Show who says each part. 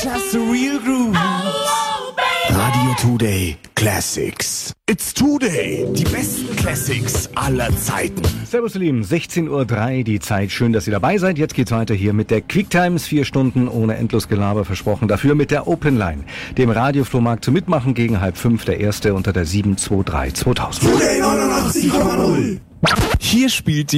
Speaker 1: just the real groove. Radio Today Classics. It's Today. Die besten Classics aller Zeiten.
Speaker 2: Servus ihr Lieben, 16:03 Uhr die Zeit. Schön, dass ihr dabei seid. Jetzt geht's weiter hier mit der Quick Times. 4 Stunden ohne Endlosgelaber versprochen. Dafür mit der Open Line, dem Radioflohmarkt zum Mitmachen gegen 4:30. Der erste unter der 723 2000.
Speaker 1: Today 89,0. Hier spielt die